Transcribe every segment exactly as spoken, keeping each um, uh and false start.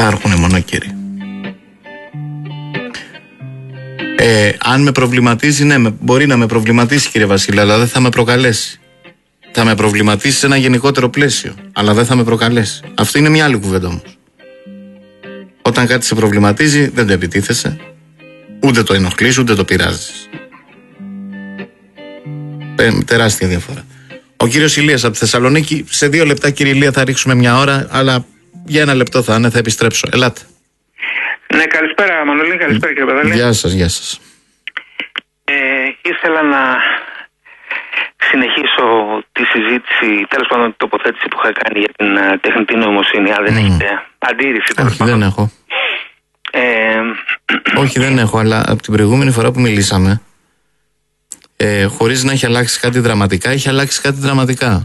Υπάρχουν μονόκεροι. Ε, αν με προβληματίζει, ναι, μπορεί να με προβληματίσει, κύριε Βασίλη, αλλά δεν θα με προκαλέσει. Θα με προβληματίσει σε ένα γενικότερο πλαίσιο, αλλά δεν θα με προκαλέσει. Αυτή είναι μια άλλη κουβέντα όμως. Όταν κάτι σε προβληματίζει, δεν το επιτίθεσαι, ούτε το ενοχλείς, ούτε το πειράζεις. Ε, τεράστια διαφορά. Ο κύριος Ηλίας από τη Θεσσαλονίκη, σε δύο λεπτά, κύριε Ηλία, θα ρίξουμε μια ώρα, αλλά για ένα λεπτό θα είναι, θα επιστρέψω. Ελάτε. Ναι, καλησπέρα Μανολή, καλησπέρα κύριε Παδάλη. Γεια σας, γεια σας. Ε, ήθελα να συνεχίσω τη συζήτηση, τέλος πάντων την τοποθέτηση που είχα κάνει για την uh, τεχνητή νοημοσύνη. Αν δεν mm. έχετε αντίρρηση, τέλος Όχι, δεν έχω. Ε, Όχι, δεν έχω, αλλά από την προηγούμενη φορά που μιλήσαμε, ε, χωρίς να έχει αλλάξει κάτι δραματικά, έχει αλλάξει κάτι δραματικά.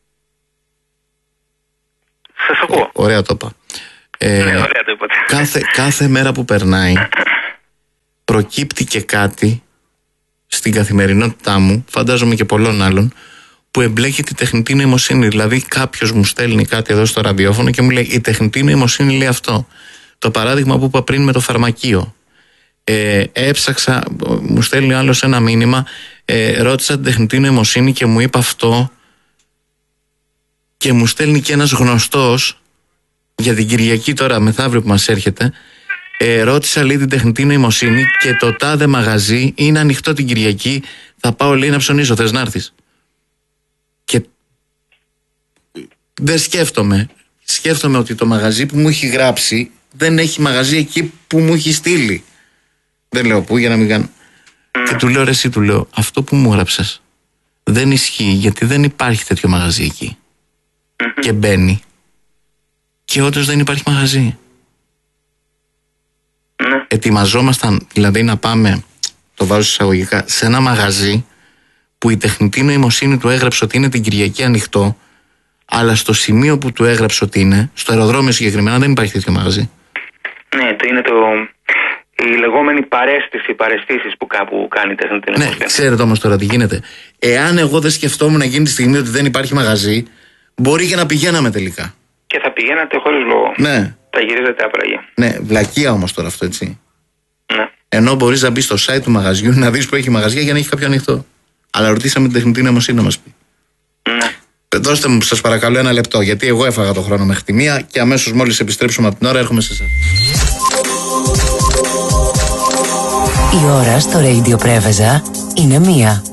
Σας ακούω. Ωραία το είπα. Ε, ναι, ωραία το είπατε. Κάθε, κάθε μέρα που περνάει προκύπτει και κάτι στην καθημερινότητά μου, φαντάζομαι και πολλών άλλων, που εμπλέκει τη τεχνητή νοημοσύνη. Δηλαδή κάποιος μου στέλνει κάτι εδώ στο ραδιόφωνο και μου λέει η τεχνητή νοημοσύνη λέει αυτό. Το παράδειγμα που είπα πριν με το φαρμακείο. Ε, έψαξα, μου στέλνει άλλος ένα μήνυμα, ε, ρώτησα την τεχνητή νοημοσύνη και μου είπε αυτό, και μου στέλνει και ένας γνωστός για την Κυριακή τώρα μεθαύριο που μας έρχεται. Ε, ρώτησα λέει την τεχνητή νοημοσύνη και το τάδε μαγαζί είναι ανοιχτό την Κυριακή, θα πάω λέει να ψωνίσω, θες να έρθεις? Και δεν σκέφτομαι σκέφτομαι ότι το μαγαζί που μου έχει γράψει δεν έχει μαγαζί εκεί που μου έχει στείλει. Δεν λέω πού για να μην κάνω. Mm. Και του λέω ρε εσύ, του λέω, αυτό που μου γράψες δεν ισχύει, γιατί δεν υπάρχει τέτοιο μαγαζί εκεί. Mm-hmm. Και μπαίνει και όντως δεν υπάρχει μαγαζί. Mm. Ετοιμαζόμασταν δηλαδή να πάμε, το βάζω εισαγωγικά, σε ένα μαγαζί που η τεχνητή νοημοσύνη του έγραψε ότι είναι την Κυριακή ανοιχτό, αλλά στο σημείο που του έγραψε ότι είναι, στο αεροδρόμιο συγκεκριμένα, δεν υπάρχει τέτοιο μαγαζί. Ναι, το είναι το, η λεγόμενη παρέστηση, παρεστήσεις που κάπου κάνει τεχνητή νοημοσύνη. Ναι, ξέρετε όμως τώρα τι γίνεται. Εάν εγώ δεν σκεφτόμουν εκείνη τη στιγμή ότι δεν υπάρχει μαγαζί, μπορεί και να πηγαίναμε τελικά. Και θα πηγαίνατε χωρίς λόγο. Ναι. Θα γυρίζετε άπραγια. Ναι, βλακεία όμως τώρα αυτό, έτσι. Ναι. Ενώ μπορείς να μπει στο site του μαγαζιού να δεις που έχει μαγαζιά για να έχει κάποιο ανοιχτό. Αλλά ρωτήσαμε την τεχνητή νοημοσύνη να μας πει. Ναι. Δώστε μου σας παρακαλώ ένα λεπτό, γιατί εγώ έφαγα το χρόνο μέχρι τη μία και αμέσως μόλις επιστρέψουμε από την ώρα έρχομαι σε εσάς. Η ώρα στο Radio Πρέβεζα είναι μία.